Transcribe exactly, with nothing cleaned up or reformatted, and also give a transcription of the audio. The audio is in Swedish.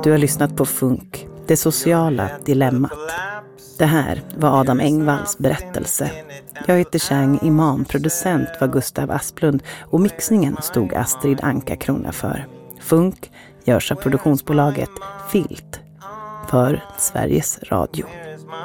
Du har lyssnat på Funk, det sociala dilemmat. Det här var Adam Engvalls berättelse. Jag heter Chang Imam, producent var Gustav Asplund och mixningen stod Astrid Anka Krona för. Funk görs av produktionsbolaget Filt för Sveriges Radio.